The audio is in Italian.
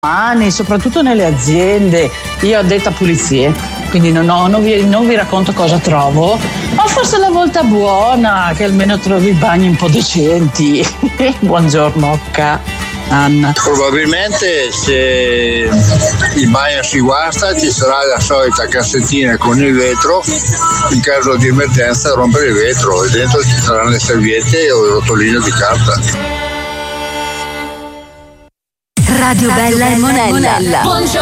soprattutto nelle aziende. Io ho detta pulizie, quindi non vi racconto cosa trovo, ma forse la volta buona che almeno trovi i bagni un po' decenti. Buongiorno Anna. Probabilmente se il bagno si guasta ci sarà la solita cassettina con il vetro, in caso di emergenza rompere il vetro e dentro ci saranno le serviette o il rotolino di carta. Radio Bella e Monella.